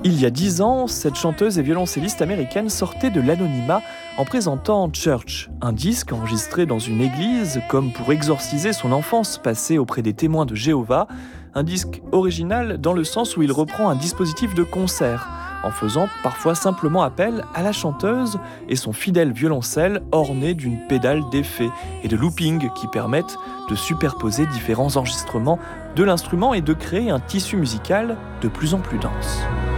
Il y a 10 ans, cette chanteuse et violoncelliste américaine sortait de l'anonymat en présentant Church, un disque enregistré dans une église comme pour exorciser son enfance passée auprès des témoins de Jéhovah, un disque original dans le sens où il reprend un dispositif de concert, en faisant parfois simplement appel à la chanteuse et son fidèle violoncelle orné d'une pédale d'effet et de looping qui permettent de superposer différents enregistrements de l'instrument et de créer un tissu musical de plus en plus dense.